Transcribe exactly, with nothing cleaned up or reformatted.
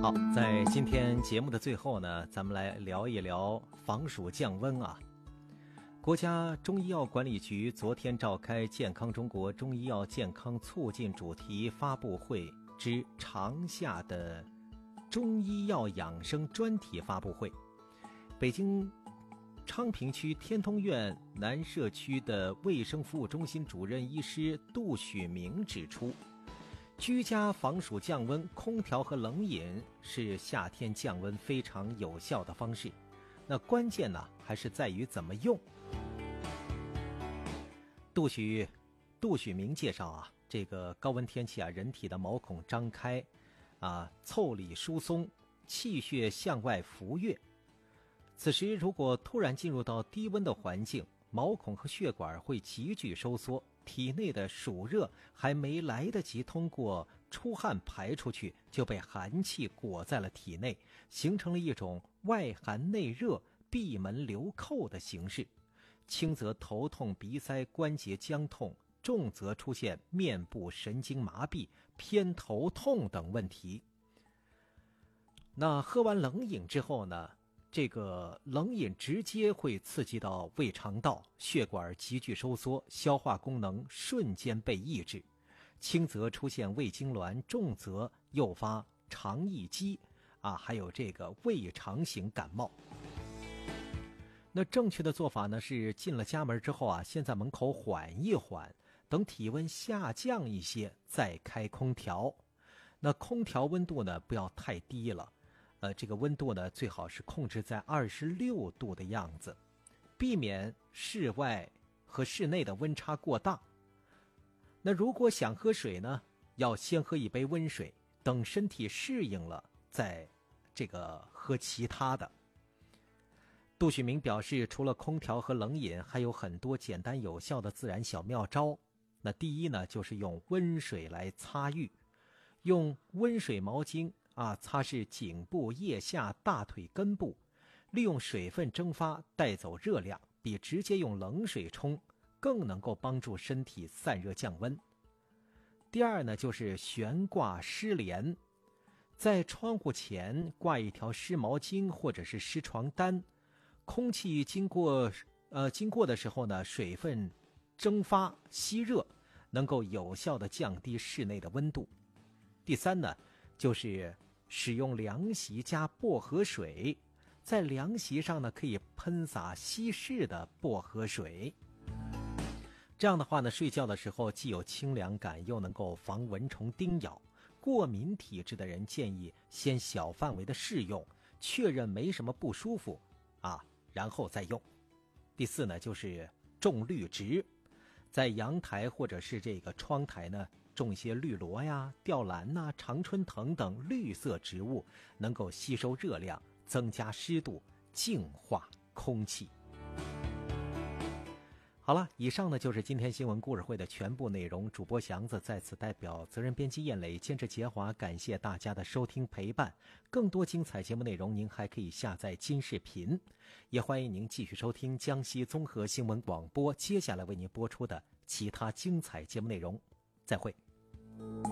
好，在今天节目的最后呢，咱们来聊一聊防暑降温啊。国家中医药管理局昨天召开健康中国中医药健康促进主题发布会之长夏的中医药养生专题发布会。北京昌平区天通苑南社区的卫生服务中心主任医师杜许明指出，居家防暑降温，空调和冷饮是夏天降温非常有效的方式。那关键呢，还是在于怎么用。杜许杜许明介绍啊，这个高温天气啊，人体的毛孔张开，啊，腠理疏松，气血向外浮跃。此时如果突然进入到低温的环境，毛孔和血管会急剧收缩，体内的暑热还没来得及通过出汗排出去，就被寒气裹在了体内，形成了一种外寒内热、闭门留寇的形式。轻则头痛、鼻塞、关节僵痛，重则出现面部神经麻痹、偏头痛等问题。那喝完冷饮之后呢，这个冷饮直接会刺激到胃肠道，血管急剧收缩，消化功能瞬间被抑制，轻则出现胃痉挛，重则诱发肠易激啊，还有这个胃肠型感冒。那正确的做法呢，是进了家门之后啊，先在门口缓一缓，等体温下降一些再开空调。那空调温度呢，不要太低了，呃，这个温度呢，最好是控制在二十六度的样子，避免室外和室内的温差过大。那如果想喝水呢，要先喝一杯温水，等身体适应了，再这个喝其他的。杜许明表示，除了空调和冷饮，还有很多简单有效的自然小妙招。那第一呢，就是用温水来擦浴，用温水毛巾啊擦拭颈部、腋下、大腿根部，利用水分蒸发带走热量，比直接用冷水冲更能够帮助身体散热降温。第二呢，就是悬挂湿帘，在窗户前挂一条湿毛巾或者是湿床单，空气经过呃经过的时候呢，水分蒸发吸热，能够有效的降低室内的温度。第三呢，就是使用凉席加薄荷水，在凉席上呢可以喷洒稀释的薄荷水。这样的话呢，睡觉的时候既有清凉感，又能够防蚊虫叮咬。过敏体质的人建议先小范围的试用，确认没什么不舒服啊，然后再用。第四呢，就是种绿植，在阳台或者是这个窗台呢，种一些绿萝呀、吊兰呐、常春藤等绿色植物，能够吸收热量，增加湿度，净化空气。好了，以上呢就是今天新闻故事会的全部内容。主播祥子在此代表责任编辑燕磊、监制杰华，感谢大家的收听陪伴。更多精彩节目内容，您还可以下载金视频，也欢迎您继续收听江西综合新闻广播接下来为您播出的其他精彩节目内容。再会。